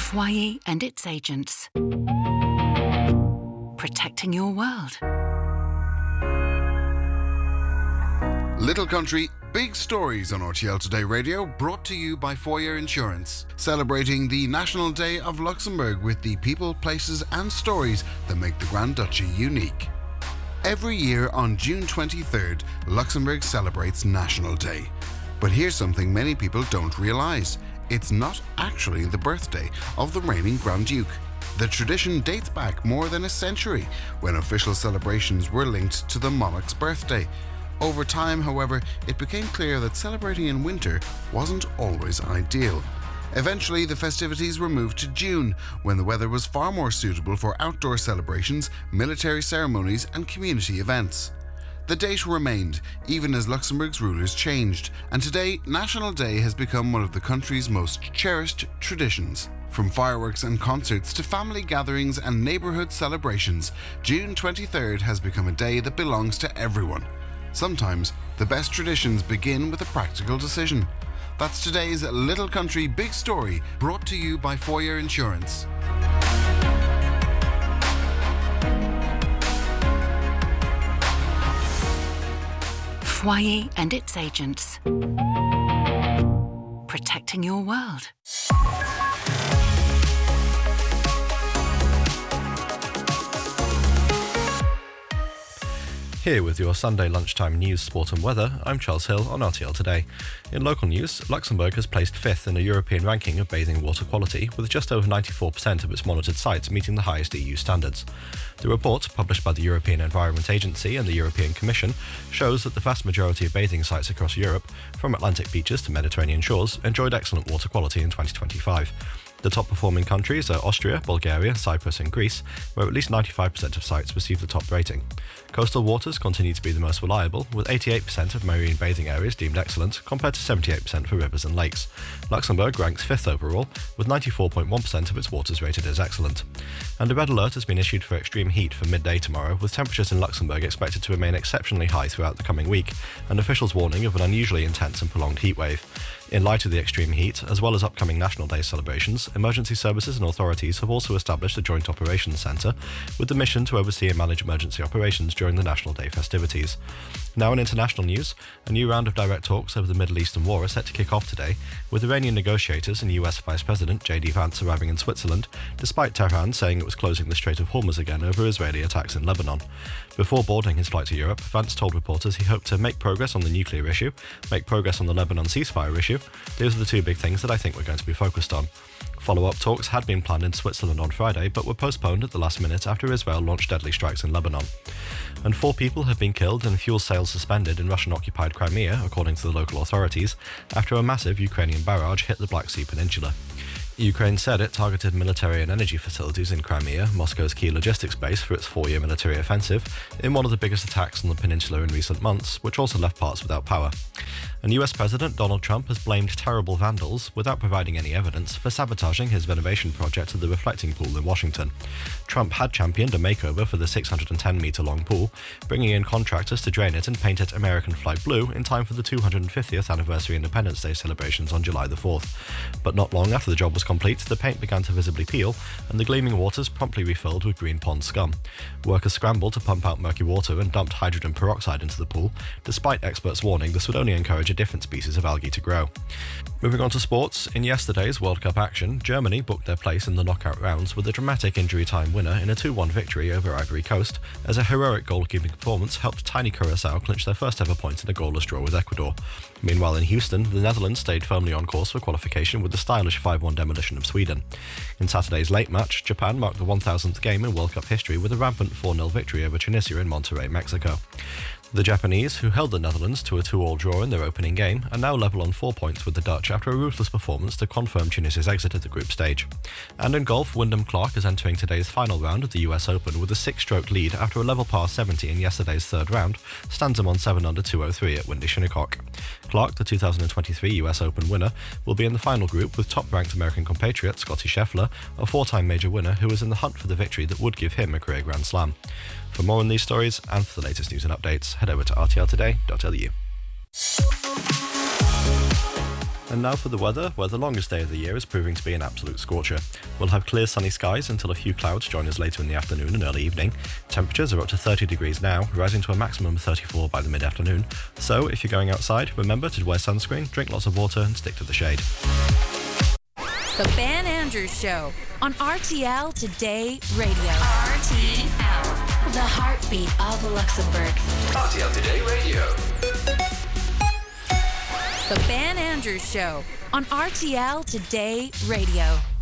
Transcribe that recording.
Foyer and its agents. Protecting your world. Little Country, big stories on RTL Today Radio, brought to you by Foyer Insurance, celebrating the National Day of Luxembourg with the people, places and stories that make the Grand Duchy unique. Every year on June 23rd, Luxembourg celebrates National Day. But here's something many people don't realise. It's not actually the birthday of the reigning Grand Duke. The tradition dates back more than a century, when official celebrations were linked to the monarch's birthday. Over time, however, it became clear that celebrating in winter wasn't always ideal. Eventually, the festivities were moved to June, when the weather was far more suitable for outdoor celebrations, military ceremonies and community events. The date remained, even as Luxembourg's rulers changed, and today, National Day has become one of the country's most cherished traditions. From fireworks and concerts to family gatherings and neighbourhood celebrations, June 23rd has become a day that belongs to everyone. Sometimes, the best traditions begin with a practical decision. That's today's Little Country Big Story, brought to you by Foyer Insurance. Foyer and its agents. Protecting your world. Here with your Sunday lunchtime news, sport and weather, I'm Charles Hill on RTL Today. In local news, Luxembourg has placed 5th in a European ranking of bathing water quality, with just over 94% of its monitored sites meeting the highest EU standards. The report, published by the European Environment Agency and the European Commission, shows that the vast majority of bathing sites across Europe, from Atlantic beaches to Mediterranean shores, enjoyed excellent water quality in 2025. The top performing countries are Austria, Bulgaria, Cyprus and Greece, where at least 95% of sites receive the top rating. Coastal waters continue to be the most reliable, with 88% of marine bathing areas deemed excellent, compared to 78% for rivers and lakes. Luxembourg ranks 5th overall, with 94.1% of its waters rated as excellent. And a red alert has been issued for extreme heat for midday tomorrow, with temperatures in Luxembourg expected to remain exceptionally high throughout the coming week, and officials warning of an unusually intense and prolonged heatwave. In light of the extreme heat, as well as upcoming National Day celebrations, emergency services and authorities have also established a joint operations centre with the mission to oversee and manage emergency operations during the National Day festivities. Now in international news, a new round of direct talks over the Middle Eastern war are set to kick off today, with Iranian negotiators and US Vice President J.D. Vance arriving in Switzerland, despite Tehran saying it was closing the Strait of Hormuz again over Israeli attacks in Lebanon. Before boarding his flight to Europe, Vance told reporters he hoped to make progress on the nuclear issue, make progress on the Lebanon ceasefire issue. Those are the two big things that I think we're going to be focused on. Follow-up talks had been planned in Switzerland on Friday, but were postponed at the last minute after Israel launched deadly strikes in Lebanon. And 4 people have been killed and fuel sales suspended in Russian-occupied Crimea, according to the local authorities, after a massive Ukrainian barrage hit the Black Sea Peninsula. Ukraine said it targeted military and energy facilities in Crimea, Moscow's key logistics base for its 4-year military offensive, in one of the biggest attacks on the peninsula in recent months, which also left parts without power. And US President Donald Trump has blamed terrible vandals, without providing any evidence, for sabotaging his renovation project at the Reflecting Pool in Washington. Trump had championed a makeover for the 610-metre-long pool, bringing in contractors to drain it and paint it American flag blue in time for the 250th anniversary Independence Day celebrations on July the 4th. But not long after the job was complete, the paint began to visibly peel, and the gleaming waters promptly refilled with green pond scum. Workers scrambled to pump out murky water and dumped hydrogen peroxide into the pool, despite experts warning this would only encourage a different species of algae to grow. Moving on to sports, in yesterday's World Cup action, Germany booked their place in the knockout rounds with a dramatic injury-time winner in a 2-1 victory over Ivory Coast, as a heroic goalkeeping performance helped tiny Curaçao clinch their first ever point in a goalless draw with Ecuador. Meanwhile in Houston, the Netherlands stayed firmly on course for qualification with the stylish 5-1 demolition of Sweden. In Saturday's late match, Japan marked the 1000th game in World Cup history with a rampant 4-0 victory over Tunisia in Monterrey, Mexico. The Japanese, who held the Netherlands to a 2-2 draw in their opening game, are now level on 4 points with the Dutch after a ruthless performance to confirm Tunisia's exit at the group stage. And in golf, Wyndham Clark is entering today's final round of the US Open with a 6-stroke lead after a level par 70 in yesterday's third round, stands him on 7 under 203 at Windy Shinnecock. Clark, the 2023 US Open winner, will be in the final group with top-ranked American compatriot Scottie Scheffler, a 4-time major winner who is in the hunt for the victory that would give him a career Grand Slam. For more on these stories and for the latest news and updates, head over to rtltoday.lu. And now for the weather, where the longest day of the year is proving to be an absolute scorcher. We'll have clear sunny skies until a few clouds join us later in the afternoon and early evening. Temperatures are up to 30 degrees now, rising to a maximum of 34 by the mid-afternoon. So if you're going outside, remember to wear sunscreen, drink lots of water and stick to the shade. The Ben Andrews Show on RTL Today Radio. RTL, the heartbeat of Luxembourg. RTL Today Radio. The Ben Andrews Show on RTL Today Radio.